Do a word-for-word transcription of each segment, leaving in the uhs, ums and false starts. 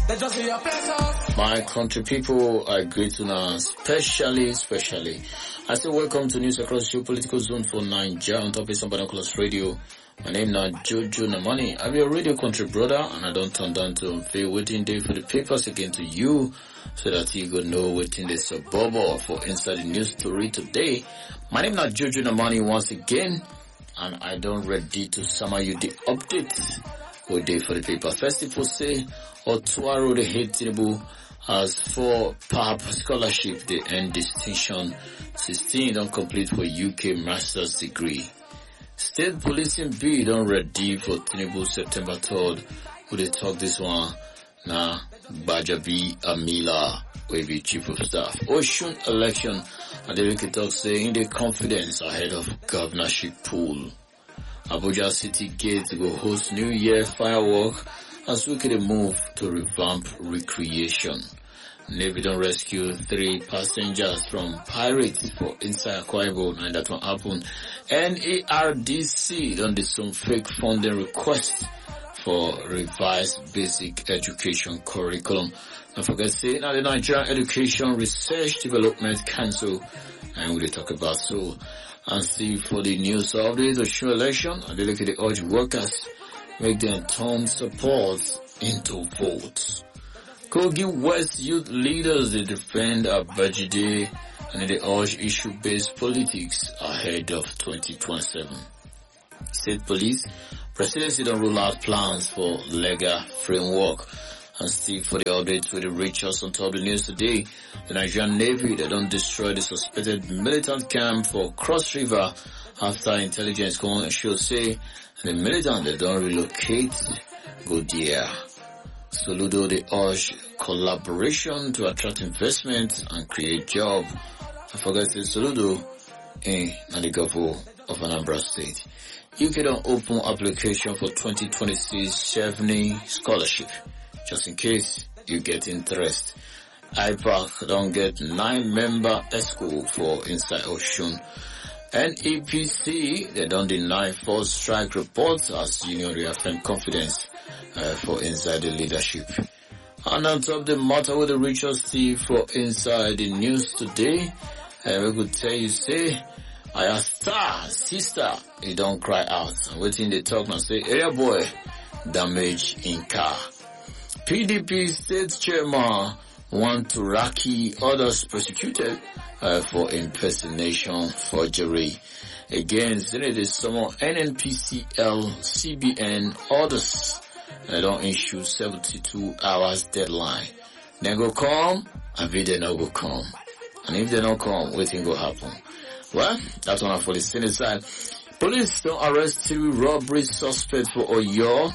My country people, I greet you now, especially, especially. I say welcome to News Across your political zone for Nigeria on top of some Binoculars Radio. My name is Jojo Namani. I'm your radio country brother, and I don't turn down to unveil waiting day for the papers again to you, so that you go know waiting the suburb for inside the news story today. My name is Jojo Namani once again, and I don't ready to summon you the updates. Good day for the paper. First, people say Otuaro the head table has four P A B scholarship. They earn distinction. sixteen don't complete for U K master's degree. State policing bill don't ready for Tinubu September third. Who they talk this one? Nah, Bajabi Amila will be chief of staff. Ocean election. And the Wiki talk saying the confidence ahead of governorship pool. Abuja City Gate will host New Year firework as we can move to revamp recreation. Navy don't rescue three passengers from pirates for inside Akwa Ibom, and that will happen. N A R D C done did some fake funding request for revised basic education curriculum. Don't forget, say now the Nigerian Education Research Development Council, and we'll talk about so. And see for the news updates of show election, and they look at the urge workers make them turn support into votes. Kogi West youth leaders they defend Abajide and they urge issue-based politics ahead of twenty twenty-seven. State police presidency don't rule out plans for legal framework. And still for the updates with the Richards on top of the news today, the Nigerian Navy, they don't destroy the suspected militant camp for Cross River after intelligence going and show say, and the militant, they don't relocate, go there. Soludo, they urge collaboration to attract investment and create job. I forget to Soludo in the governor of Anambra State. U K don't open application for twenty twenty-six Chevening scholarship. Just in case you get interest. I PAC don't get nine member ESCO for inside Ocean. N E P C, they don't deny false strike reports as union reaffirm confidence uh, for inside the leadership. And on top of the matter with the Richard Steve for inside the news today, uh, we could tell you say, I a star, sister, you don't cry out. And waiting they talk now say, area boy, damage in car. P D P state chairman want to raki others prosecuted uh, for impersonation forgery. Again, Senate summon N N P C L, C B N, others. They don't issue seventy-two hours deadline. They go come, and if they not go come. And if they don't come, what thing go happen? Well, that's one for the Senate side. Police don't arrest three robbery suspects for Oyo.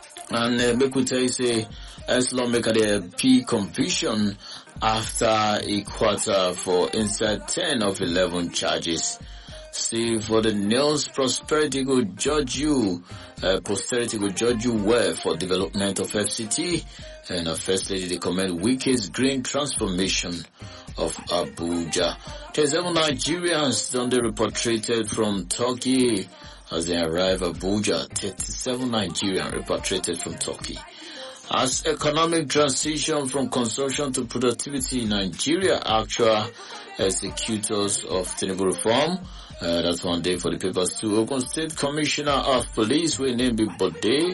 And uh, make we tell you say, as long make a P conviction after a quarter for inside ten of eleven charges. See, for the news, prosperity will judge you, uh, posterity will judge you well for development of F C T. And uh, first lady, they commend Wike's green transformation of Abuja. twenty-seven Nigerians done they repatriated from Turkey as they arrive at Abuja. thirty-seven Nigerians repatriated from Turkey. As economic transition from consumption to productivity in Nigeria, actual executors of Tinubu reform. Uh, that's one day for the papers too. Ogun State Commissioner of Police, we named Bode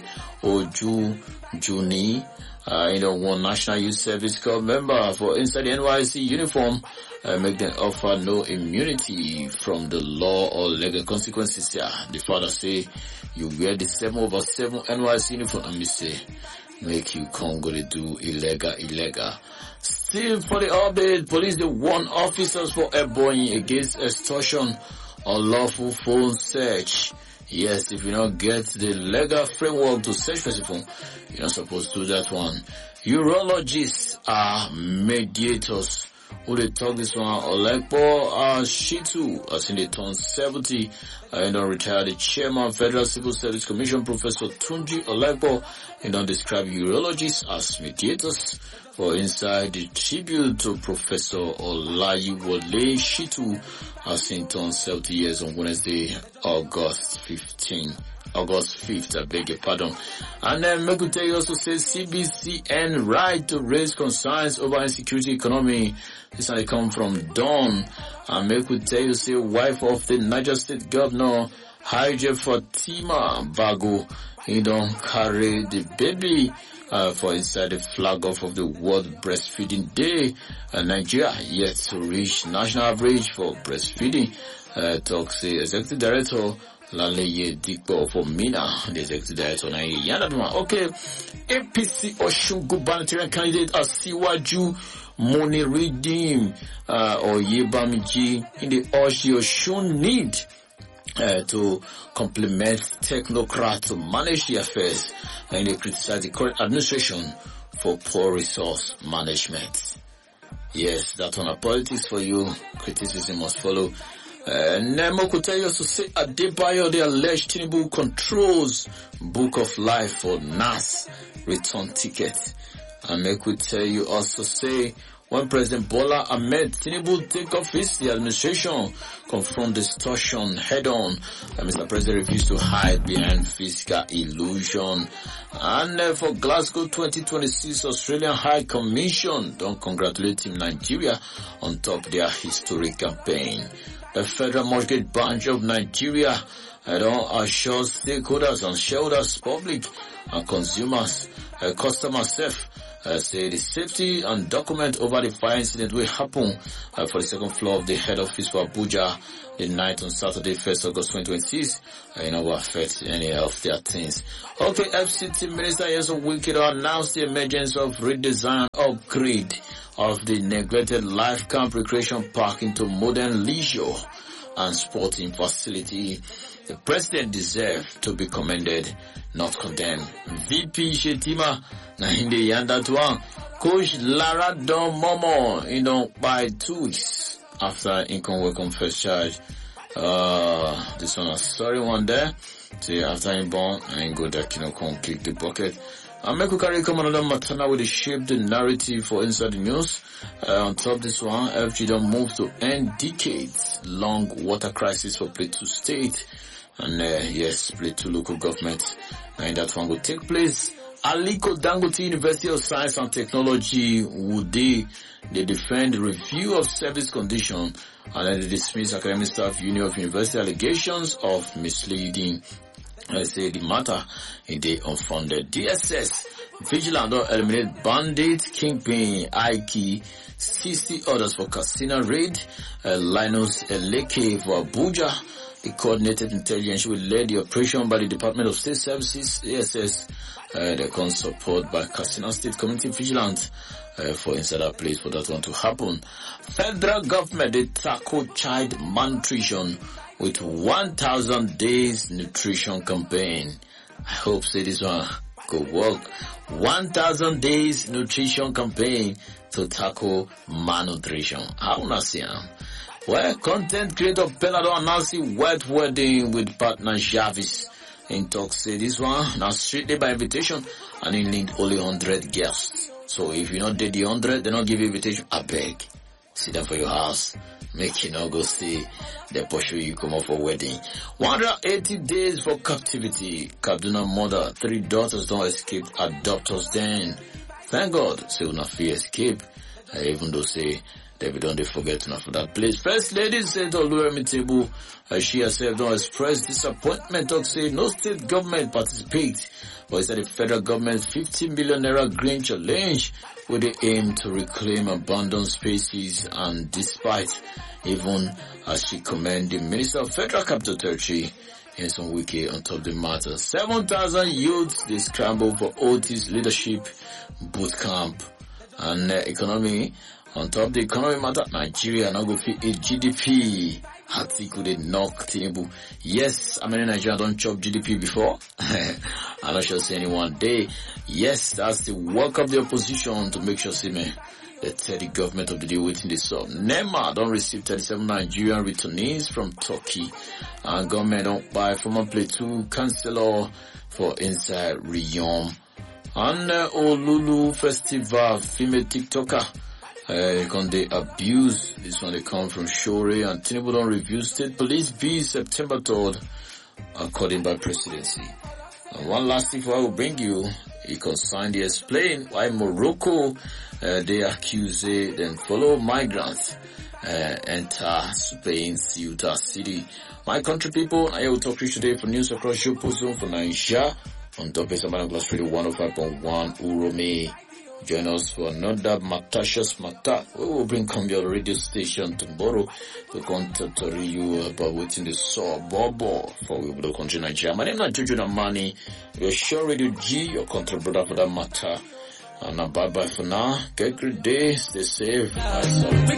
Oju Juni, uh, you know, one National Youth Service Corps member for inside the N Y C uniform, uh, make them offer no immunity from the law or legal consequences here. The father say, you wear the seven over seven N Y C uniform, and me say, make you come go to do illegal, illegal. Still for the update, police the warn officers for Ebonyi against extortion, unlawful phone search. Yes, if you don't get the legal framework to search for the phone, you're not supposed to do that one. Urologists are mediators. Who they talk this one? Olekpo uh, Shitu, as in they turn seventy, and don't retire the chairman of Federal Civil Service Commission, Professor Tunji Olekpo, and don't describe urologists as mediators. For inside the tribute to Professor Olayiwole Shitu, as in turn seventy years on Wednesday, August fifteenth. August fifth, I beg your pardon. And then Mekute also says C B C N right to raise concerns over insecurity economy. This one come from Dawn. And Mekute say wife of the Niger State Governor Haije Fatima Bago, he don't carry the baby uh, for inside the flag off of the World Breastfeeding Day. Uh, Nigeria yet to reach national average for breastfeeding. Uh, talks the executive director Laleye Dikpo for Mina, the executive director Nigeria. Okay, A P C Oshun gubernatorial candidate Asiwaju Moni Redeem uh, or Yebamiji in the Oshun need Uh, to complement technocrats to manage the affairs, and they criticize the current administration for poor resource management. Yes, that one of politics for you. Criticism must follow. Uh, Nemo could tell you also say Adebayo, the alleged Tinubu controls Book of Life for N A S return ticket. And they could tell you also say when President Bola Ahmed Tinubu take office, the administration confront distortion head-on. Uh, Mister President refused to hide behind fiscal illusion. And uh, for Glasgow twenty twenty-six, Australian High Commission don't congratulate Team Nigeria on top their historic campaign. The Federal Mortgage Branch of Nigeria uh, don't assure stakeholders and shareholders, public and consumers, uh, customers safe. Uh, say the safety and document over the fire incident will happen uh, for the second floor of the head office for Abuja the night on Saturday, first August twenty twenty-six. Uh, you know, will affect any of their things. Okay, F C T Minister Yeso Wikido announced the emergence of redesign upgrade of the neglected Life Camp Recreation Park into modern leisure and sporting facility. The president deserved to be commended, not condemned. V P Shetima, na hindi yanda tuang. Coach Lara Don Momo, you know, by two weeks after income welcome first charge. Uh, this one a sorry one there. See, after him born, I ain't go that, you know, come click the bucket. And make we carry come another matana with the shape the narrative for inside the news. Uh, on top this one, F G don't move to end decades long water crisis for Plateau State. And uh, yes, Plateau local government. And that one will take place. Aliko Dangote University of Science and Technology would they, they defend the review of service condition and then they dismiss academic staff union of university allegations of misleading. I say the matter in the unfounded. D S S vigilant or eliminate bandit kingpin Ike sixty orders for casino raid. Uh, Linus Eleke for Abuja. The coordinated intelligence will lead the operation by the Department of State Services, A S S. Uh, they can support by Katsina State Community Vigilance uh, for insider place for that one to happen. Federal government, they tackle child malnutrition with one thousand days nutrition campaign. I hope say this one could work. one thousand days nutrition campaign to tackle malnutrition. How not see him? Well, content creator Pelado announcing wet wedding with partner Jarvis. In talk say this one now strictly by invitation and he need only one hundred guests. So if you not did the one hundred, they don't give you invitation. I beg. Sit down for your house. Make you not go stay. They pursue you come up for wedding. one hundred eighty days for captivity. Kaduna mother, three daughters don't escape adopters then. Thank God, say una fear escape. Uh, even though say they don't they forget enough for that place. First lady said Oluwemi Tebu, uh, she herself don't express disappointment or say no state government participate. But it's that the federal government fifty million naira green challenge with the aim to reclaim abandoned spaces, and despite even as she commend the Minister of Federal Capital Territory in some wiki on top of the matter. seven thousand youths they scramble for Otis leadership boot camp. And uh, economy, on top of the economy matter, Nigeria now go fit a G D P. Atiku they knock Tinubu. Yes, I mean Nigeria don't chop G D P before. I'm not sure say any one day. Yes, that's the work of the opposition to make sure see me the thirty government of the day waiting this up. NEMA don't receive thirty-seven Nigerian returnees from Turkey. And government don't buy former Plateau councillor for inside Riyom. And uh, Olulu Festival, female TikToker. Uh, can they abuse? This one they come from Shore and Tinubu don't review state police B September third. according by presidency. And one last thing I will bring you, he concerned to explain why Morocco, uh, they accuse them follow migrants uh, enter Spain, Ceuta City. My country people, I will talk to you today for news across your zone for Nigeria on Top of Samana Glass Radio one oh five point one Urome. Join us for another Matashas Mata. We will bring come your radio station tomorrow to contact you about what's in the saw Bobo for we will country Nigeria. My name is Jojo Namani. Your show Radio G, your country brother for that matter. And bye bye for now. Get a good day. Stay safe. Bye.